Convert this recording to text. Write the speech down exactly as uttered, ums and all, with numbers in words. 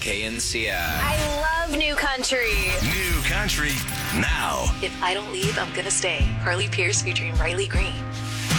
K N C I. I love New Country. New Country now. If I Don't Leave, I'm Gonna Stay. Carly Pierce featuring Riley Green.